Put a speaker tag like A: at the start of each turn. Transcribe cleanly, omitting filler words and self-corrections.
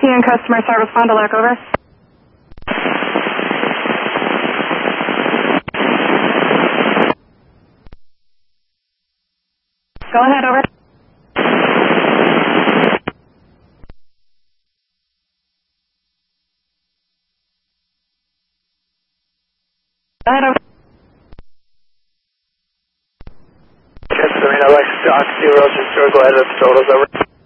A: and customer service, Fond du Lac, over. Go ahead, over. Go ahead, over.
B: Yes, Serena, Alex, Doc, 0, just go ahead with the totals, over.